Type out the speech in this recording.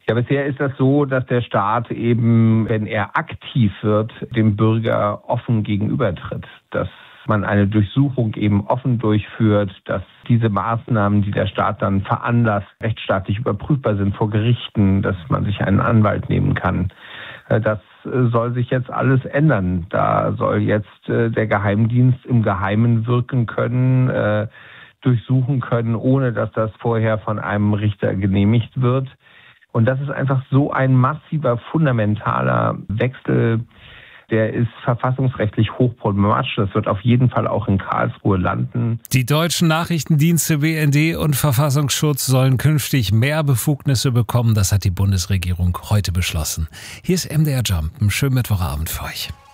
Ja, bisher ist das so, dass der Staat eben, wenn er aktiv wird, dem Bürger offen gegenübertritt. Dass man eine Durchsuchung eben offen durchführt, dass diese Maßnahmen, die der Staat dann veranlasst, rechtsstaatlich überprüfbar sind vor Gerichten, dass man sich einen Anwalt nehmen kann. Das soll sich jetzt alles ändern. Da soll jetzt der Geheimdienst im Geheimen wirken können, durchsuchen können, ohne dass das vorher von einem Richter genehmigt wird. Und das ist einfach so ein massiver, fundamentaler Wechsel, der ist verfassungsrechtlich hochproblematisch. Das wird auf jeden Fall auch in Karlsruhe landen. Die deutschen Nachrichtendienste BND und Verfassungsschutz sollen künftig mehr Befugnisse bekommen. Das hat die Bundesregierung heute beschlossen. Hier ist MDR Jump. Einen schönen Mittwochabend für euch.